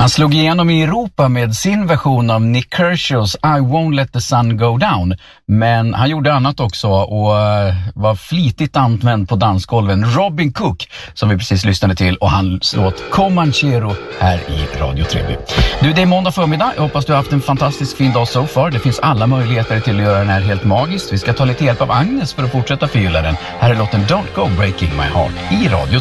Han slog igenom i Europa med sin version av Nick Kershaws I Won't Let the Sun Go Down. Men han gjorde annat också och var flitigt använd på dansgolven. Robin Cook, som vi precis lyssnade till, och hans låt Comanchero här i Radio Treby. Du, det är måndag förmiddag. Jag hoppas du har haft en fantastisk fin dag so far. Det finns alla möjligheter till att göra den här helt magiskt. Vi ska ta lite hjälp av Agnes för att fortsätta förgylla den. Här är låten Don't Go Breaking My Heart i Radio